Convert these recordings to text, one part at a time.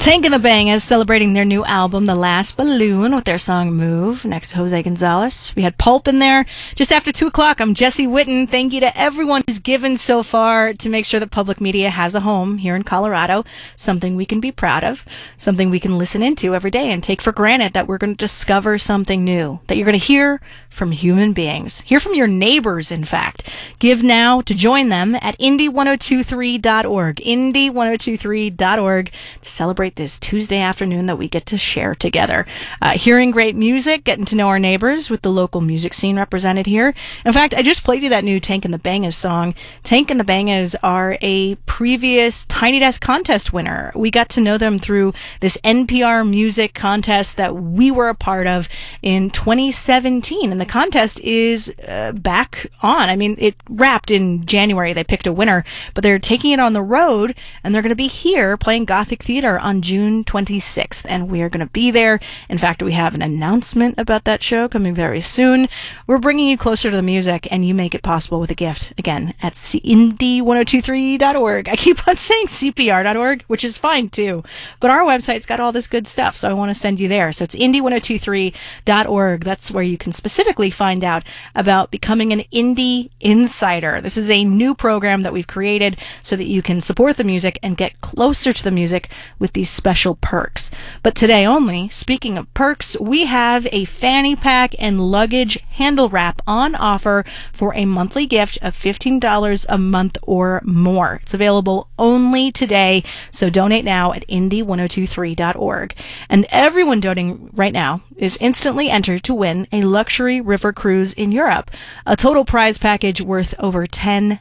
Tank and the Bang is celebrating their new album, The Last Balloon, with their song Move. Next to Jose Gonzalez. We had Pulp in there. Just after 2 o'clock, I'm Jesse Witten. Thank you to everyone who's given so far to make sure that public media has a home here in Colorado. Something we can be proud of. Something we can listen into every day and take for granted that we're going to discover something new. That you're going to hear from human beings. Hear from your neighbors, in fact. Give now to join them at indie1023.org. Indie1023.org to celebrate this Tuesday afternoon that we get to share together. Hearing great music, getting to know our neighbors with the local music scene represented here. In fact, I just played you that new Tank and the Bangas song. Tank and the Bangas are a previous Tiny Desk contest winner. We got to know them through this NPR music contest that we were a part of in 2017. And the contest is back on. I mean, it wrapped in January. They picked a winner, but they're taking it on the road, and they're going to be here playing Gothic Theater on June 26th, and we are going to be there. In fact, we have an announcement about that show coming very soon. We're bringing you closer to the music, and you make it possible with a gift, again, at indie1023.org. I keep on saying CPR.org, which is fine, too, but our website's got all this good stuff, so I want to send you there. So it's indie1023.org. That's where you can specifically find out about becoming an Indie Insider. This is a new program that we've created so that you can support the music and get closer to the music with these special perks. But today only, speaking of perks, we have a fanny pack and luggage handle wrap on offer for a monthly gift of $15 a month or more. It's available only today, so donate now at indie1023.org. And everyone donating right now is instantly entered to win a luxury river cruise in Europe, a total prize package worth over $10,000.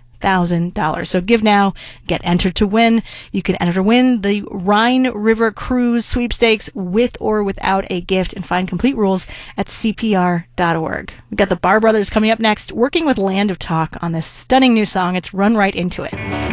So give now, get entered to win. You can enter to win the Rhine River Cruise sweepstakes with or without a gift, and find complete rules at CPR.org. We've got the Barr Brothers coming up next, working with Land of Talk on this stunning new song. It's Run Right Into It.